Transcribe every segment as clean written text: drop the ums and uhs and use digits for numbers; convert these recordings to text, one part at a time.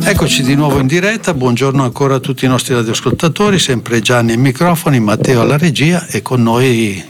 Eccoci di nuovo in diretta, buongiorno ancora a tutti i nostri radioascoltatori, sempre Gianni ai microfoni, Matteo alla regia e con noi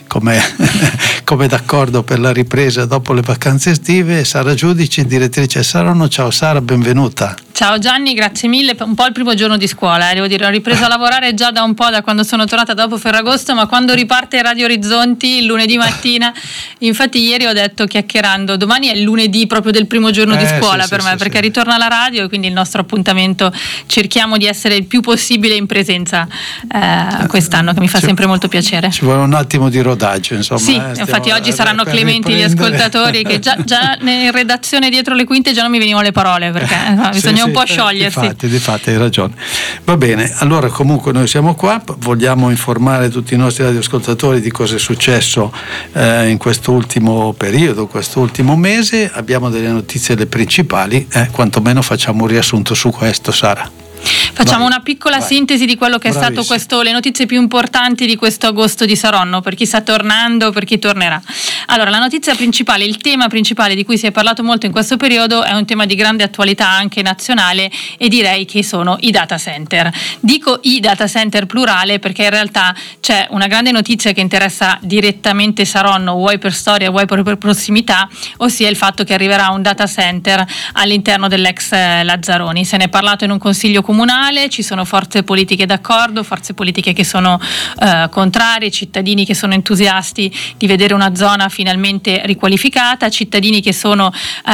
come d'accordo per la ripresa dopo le vacanze estive Sara Giudici, direttrice Saronno. Ciao Sara, benvenuta. Ciao Gianni, grazie mille. Un po' il primo giorno di scuola, devo dire, ho ripreso a lavorare già da un po', da quando sono tornata dopo Ferragosto, ma quando riparte Radio Orizzonti il lunedì mattina, infatti ieri ho detto chiacchierando, domani è il lunedì proprio del primo giorno di scuola per me, perché ritorna la radio e quindi il nostro appuntamento cerchiamo di essere il più possibile in presenza quest'anno, che mi fa sempre molto piacere. Ci vuole un attimo di rodaggio, insomma. Sì, infatti oggi saranno clementi gli ascoltatori, che già in redazione dietro le quinte già non mi venivano le parole, perché bisogna un po' sciogliersi. Difatti hai ragione. Va bene, allora comunque noi siamo qua, vogliamo informare tutti i nostri radioascoltatori di cosa è successo in questo ultimo periodo, questo ultimo mese. Abbiamo delle notizie, le principali, quantomeno facciamo un riassunto su questo, Sara. Facciamo una piccola sintesi di quello che è stato le notizie più importanti di questo agosto di Saronno, per chi sta tornando, per chi tornerà. Allora, la notizia principale, il tema principale di cui si è parlato molto in questo periodo è un tema di grande attualità anche nazionale e direi che sono i data center. Dico i data center plurale perché in realtà c'è una grande notizia che interessa direttamente Saronno, vuoi per storia, vuoi per prossimità, ossia il fatto che arriverà un data center all'interno dell'ex Lazzaroni. Se ne è parlato in un consiglio comunale, ci sono forze politiche d'accordo, forze politiche che sono contrarie, cittadini che sono entusiasti di vedere una zona finalmente riqualificata, cittadini che sono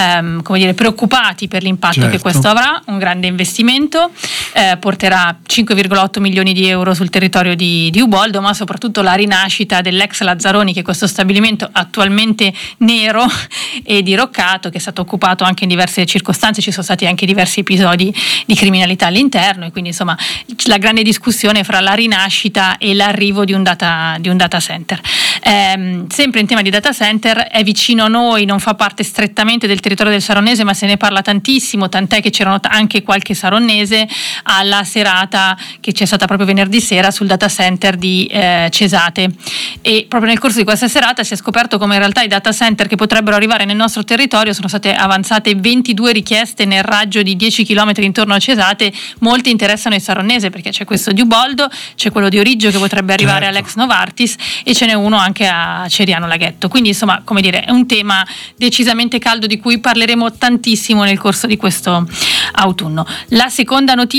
preoccupati per l'impatto che questo avrà, un grande investimento, porterà 5,8 milioni di euro sul territorio di Uboldo, ma soprattutto la rinascita dell'ex Lazzaroni, che è questo stabilimento attualmente nero e diroccato, che è stato occupato anche in diverse circostanze, ci sono stati anche diversi episodi di criminalità all'interno, e quindi insomma la grande discussione fra la rinascita e l'arrivo di un data center. Sempre in tema di data center, è vicino a noi, non fa parte strettamente del territorio del Saronnese, ma se ne parla tantissimo, tant'è che c'erano anche qualche saronnese alla serata che c'è stata proprio venerdì sera sul data center di Cesate, e proprio nel corso di questa serata si è scoperto come in realtà i data center che potrebbero arrivare nel nostro territorio sono state avanzate 22 richieste nel raggio di 10 km intorno a Cesate. Molti interessano il Saronnese perché c'è questo di Uboldo, c'è quello di Origgio che potrebbe arrivare all'ex Novartis e ce n'è uno anche a Ceriano Laghetto, quindi insomma, come dire, è un tema decisamente caldo di cui parleremo tantissimo nel corso di questo autunno. La seconda notizia